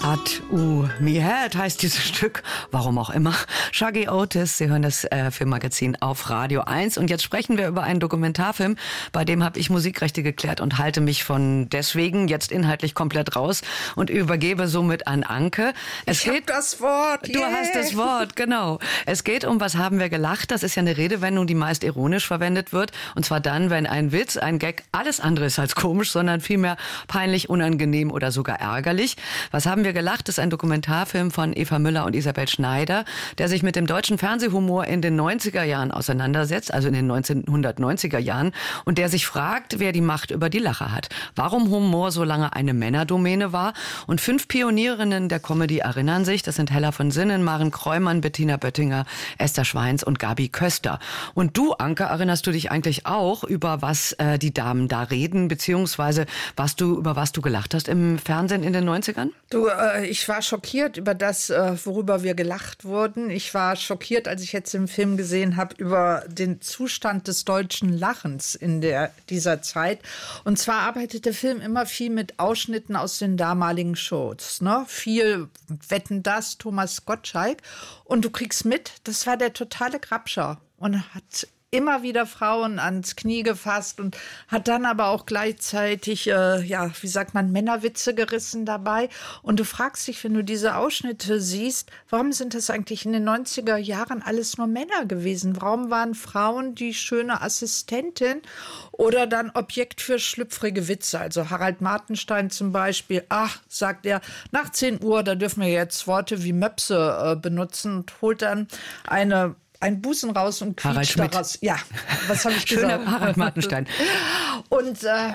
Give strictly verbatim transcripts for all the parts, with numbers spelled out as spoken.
At U Me Head heißt dieses Stück, warum auch immer. Shuggie Otis, Sie hören das äh, Filmmagazin auf Radio eins. Und jetzt sprechen wir über einen Dokumentarfilm, bei dem habe ich Musikrechte geklärt und halte mich von deswegen jetzt inhaltlich komplett raus und übergebe somit an Anke. Es ich geht, hab das Wort. Du yeah. hast das Wort, genau. Es geht um Was haben wir gelacht? Das ist ja eine Redewendung, die meist ironisch verwendet wird. Und zwar dann, wenn ein Witz, ein Gag alles andere ist als komisch, sondern vielmehr peinlich, unangenehm oder sogar ärgerlich. Was haben wir gelacht, ist ein Dokumentarfilm von Eva Müller und Isabel Schneider, der sich mit dem deutschen Fernsehhumor in den neunziger Jahren auseinandersetzt, also in den neunzehnhundertneunziger Jahren, und der sich fragt, wer die Macht über die Lacher hat. Warum Humor so lange eine Männerdomäne war. Und fünf Pionierinnen der Comedy erinnern sich, das sind Hella von Sinnen, Maren Kreumann, Bettina Böttinger, Esther Schweins und Gabi Köster. Und du, Anke, erinnerst du dich eigentlich auch, über was äh, die Damen da reden, beziehungsweise was du, über was du gelacht hast im Fernsehen in den neunzigern? Du, äh, ich war schockiert über das, äh, worüber wir gelacht wurden. Ich war schockiert, als ich jetzt den Film gesehen habe, über den Zustand des deutschen Lachens in der, dieser Zeit. Und zwar arbeitet der Film immer viel mit Ausschnitten aus den damaligen Shows. Ne? Viel Wetten, das, Thomas Gottschalk. Und du kriegst mit, das war der totale Grabscher und hat immer wieder Frauen ans Knie gefasst und hat dann aber auch gleichzeitig, äh, ja, wie sagt man, Männerwitze gerissen dabei. Und du fragst dich, wenn du diese Ausschnitte siehst, warum sind das eigentlich in den neunziger Jahren alles nur Männer gewesen? Warum waren Frauen die schöne Assistentin oder dann Objekt für schlüpfrige Witze? Also Harald Martenstein zum Beispiel, ach, sagt er, nach zehn Uhr, da dürfen wir jetzt Worte wie Möpse äh, benutzen und holt dann eine ein Busen raus und quietscht daraus. Ja, was habe ich gesagt? Schöner Harald Martenstein. Und, äh,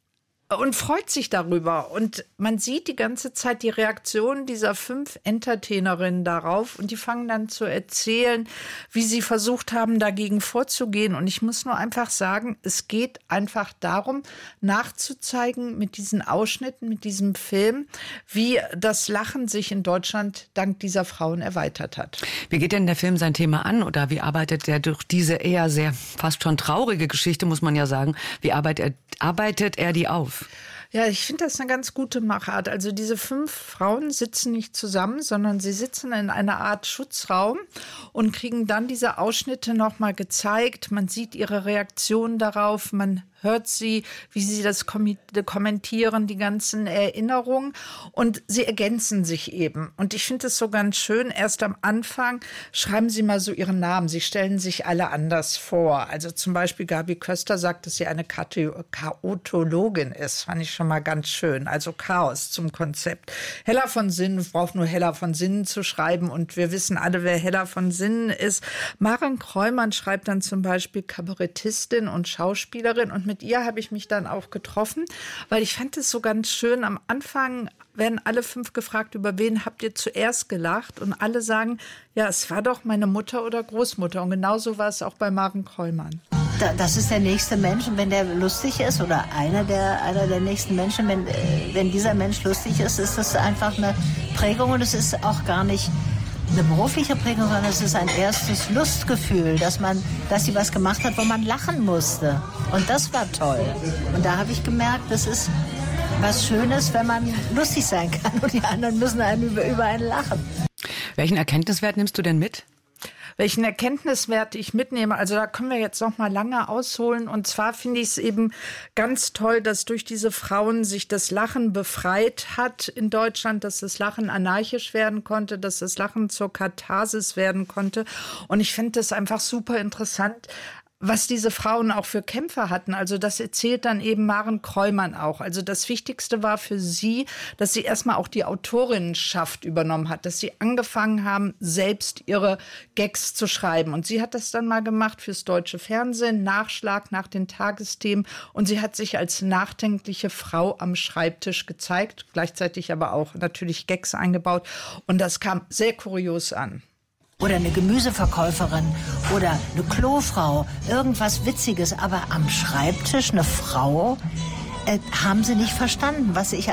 und freut sich darüber. Und man sieht die ganze Zeit die Reaktion dieser fünf Entertainerinnen darauf. Und die fangen dann zu erzählen, wie sie versucht haben, dagegen vorzugehen. Und ich muss nur einfach sagen, es geht einfach darum, nachzuzeigen mit diesen Ausschnitten, mit diesem Film, wie das Lachen sich in Deutschland dank dieser Frauen erweitert hat. Wie geht denn der Film sein Thema an? Oder wie arbeitet er durch diese eher sehr fast schon traurige Geschichte, muss man ja sagen, wie arbeitet er, arbeitet er die auf? Ja, ich finde das eine ganz gute Machart. Also diese fünf Frauen sitzen nicht zusammen, sondern sie sitzen in einer Art Schutzraum und kriegen dann diese Ausschnitte nochmal gezeigt. Man sieht ihre Reaktion darauf, man hört sie, wie sie das kommentieren, die ganzen Erinnerungen. Und sie ergänzen sich eben. Und ich finde es so ganz schön, erst am Anfang schreiben sie mal so ihren Namen. Sie stellen sich alle anders vor. Also zum Beispiel Gabi Köster sagt, dass sie eine Chaotologin ist. Fand ich schon mal ganz schön. Also Chaos zum Konzept. Hella von Sinnen braucht nur Hella von Sinnen zu schreiben. Und wir wissen alle, wer Hella von Sinnen ist. Maren Kreumann schreibt dann zum Beispiel Kabarettistin und Schauspielerin. Und mit Mit ihr habe ich mich dann auch getroffen, weil ich fand es so ganz schön. Am Anfang werden alle fünf gefragt, über wen habt ihr zuerst gelacht? Und alle sagen, ja, es war doch meine Mutter oder Großmutter. Und genauso war es auch bei Maren Kreumann. Das ist der nächste Mensch, und wenn der lustig ist oder einer der, einer der nächsten Menschen, wenn, wenn dieser Mensch lustig ist, ist das einfach eine Prägung, und es ist auch gar nicht eine berufliche Prägung, sondern es ist ein erstes Lustgefühl, dass man, dass sie was gemacht hat, wo man lachen musste. Und das war toll. Und da habe ich gemerkt, das ist was Schönes, wenn man lustig sein kann und die anderen müssen einem über, über einen lachen. Welchen Erkenntniswert nimmst du denn mit? Welchen Erkenntniswert ich mitnehme, also da können wir jetzt noch mal lange ausholen. Und zwar finde ich es eben ganz toll, dass durch diese Frauen sich das Lachen befreit hat in Deutschland, dass das Lachen anarchisch werden konnte, dass das Lachen zur Katharsis werden konnte. Und ich finde das einfach super interessant, was diese Frauen auch für Kämpfe hatten. Also das erzählt dann eben Maren Kreumann auch. Also das Wichtigste war für sie, dass sie erstmal auch die Autorinnenschaft übernommen hat, dass sie angefangen haben, selbst ihre Gags zu schreiben. Und sie hat das dann mal gemacht fürs deutsche Fernsehen, Nachschlag nach den Tagesthemen. Und sie hat sich als nachdenkliche Frau am Schreibtisch gezeigt, gleichzeitig aber auch natürlich Gags eingebaut. Und das kam sehr kurios an. Oder eine Gemüseverkäuferin oder eine Klofrau, irgendwas Witziges. Aber am Schreibtisch eine Frau, äh, haben sie nicht verstanden, was ich